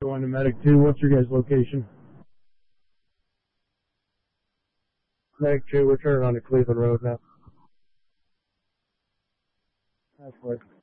Going to Medic 2. What's your guys' location? Medic 2, we're turning on to Cleveland Road now. That's what.